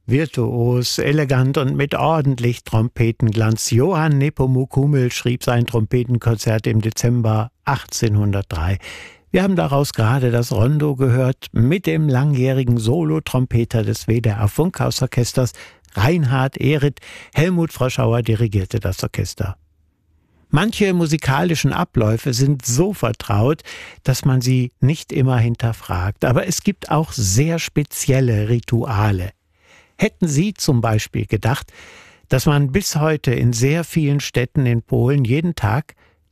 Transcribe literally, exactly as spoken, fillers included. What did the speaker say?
Virtuos, elegant und mit ordentlich Trompetenglanz. Johann Nepomuk Hummel schrieb sein Trompetenkonzert im Dezember achtzehnhundertdrei. Wir haben daraus gerade das Rondo gehört mit dem langjährigen Solotrompeter des W D R Funkhausorchesters Reinhard Ehret. Helmut Froschauer dirigierte das Orchester. Manche musikalischen Abläufe sind so vertraut, dass man sie nicht immer hinterfragt. Aber es gibt auch sehr spezielle Rituale. Hätten Sie zum Beispiel gedacht, dass man bis heute in sehr vielen Städten in Polen jeden Tag